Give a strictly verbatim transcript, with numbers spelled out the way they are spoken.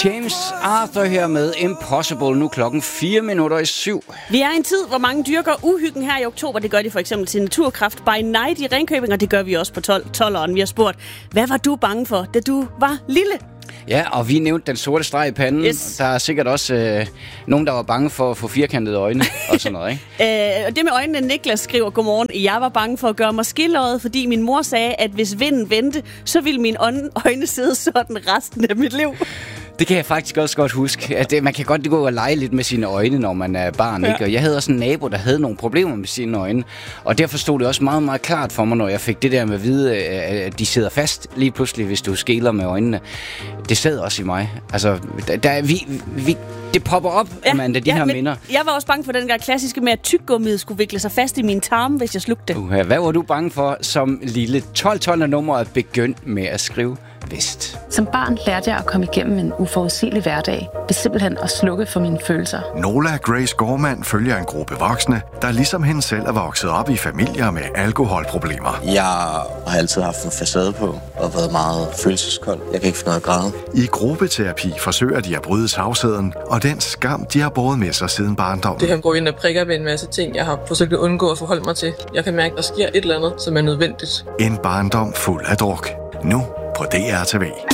James Arthur her med Impossible, nu klokken fire minutter i syv. Vi er i en tid, hvor mange dyrker uhyggen her i oktober. Det gør de for eksempel til Naturkraft by Night i Ringkøbing, og det gør vi også på tolderen. Vi har spurgt, hvad var du bange for, da du var lille? Ja, og vi nævnte den sorte streg i panden. Yes. Der er sikkert også øh, nogen, der var bange for at få firkantede øjne og sådan noget, ikke? øh, og det med øjnene, Niklas skriver, godmorgen. Jeg var bange for at gøre mig skilløjet, fordi min mor sagde, at hvis vinden vendte, så ville mine øjne sidde sådan resten af mit liv. Det kan jeg faktisk også godt huske. At det, man kan godt gå og lege lidt med sine øjne, når man er barn. Ja. Ikke? Og jeg havde også en nabo, der havde nogle problemer med sine øjne. Og derfor stod det også meget, meget klart for mig, når jeg fik det der med at vide, at de sidder fast lige pludselig, hvis du skæler med øjnene. Det sad også i mig. Altså, der, der, vi, vi, det popper op, ja, Amanda, de ja, her minder. Jeg var også bange for den der klassiske med, at tyggegummiet skulle vikle sig fast i min tarme, hvis jeg slugte det. Uh, hvad var du bange for som lille? tolv-tolv nummeret begyndte med at skrive vist. Som barn lærte jeg at komme igennem en uforudsigelig hverdag, ved simpelthen at slukke for mine følelser. Nola Grace Gorman følger en gruppe voksne, der ligesom hende selv er vokset op i familier med alkoholproblemer. Jeg har altid haft en facade på og været meget følelseskold. Jeg kan ikke finde noget at græde. I gruppeterapi forsøger de at bryde tavsheden og den skam, de har båret med sig siden barndommen. Det her går ind og prikker ved en masse ting, jeg har forsøgt at undgå at forholde mig til. Jeg kan mærke, at der sker et eller andet, som er nødvendigt. En barndom fuld af druk. Nu på D R T V.